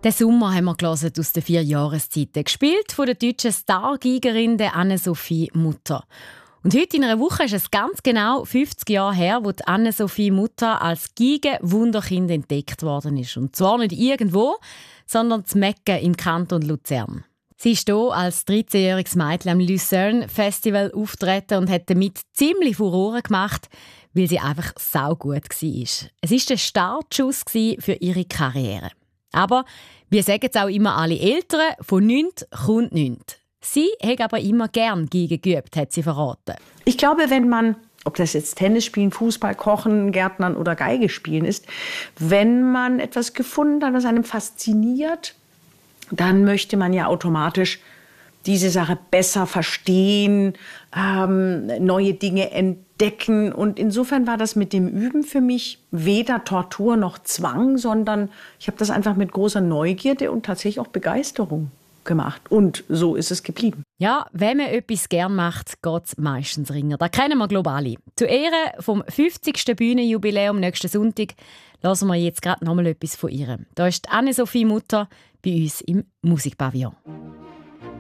Den Sommer haben wir gelesen aus den 4 Jahreszeiten, gespielt von der deutschen Stargeigerin Anne-Sophie Mutter. Und heute in einer Woche ist es ganz genau 50 Jahre her, wo Anne-Sophie Mutter als Geige-Wunderkind entdeckt worden ist. Und zwar nicht irgendwo, sondern zu Mecken im Kanton Luzern. Sie ist hier als 13-jähriges Mädchen am Lucerne Festival auftreten und hat damit ziemlich Furore gemacht, weil sie einfach saugut war. Es war der Startschuss für ihre Karriere. Aber, wie sagen es auch immer alle Eltern, von nichts kommt nichts. Sie hat aber immer gern Geige geübt, hat sie verraten. Ich glaube, wenn man, ob das jetzt Tennis spielen, Fußball, Kochen, Gärtnern oder Geige spielen ist, wenn man etwas gefunden hat, was einem fasziniert, dann möchte man ja automatisch diese Sache besser verstehen, neue Dinge entdecken. Und insofern war das mit dem Üben für mich weder Tortur noch Zwang, sondern ich habe das einfach mit großer Neugierde und tatsächlich auch Begeisterung gemacht. Und so ist es geblieben. Ja, wenn man etwas gern macht, geht es meistens ringer. Das kennen wir global alle. Zu Ehren vom 50. Bühnenjubiläum nächsten Sonntag hören wir jetzt gerade noch mal etwas von ihr. Da ist Anne-Sophie Mutter bei uns im Musikpavillon.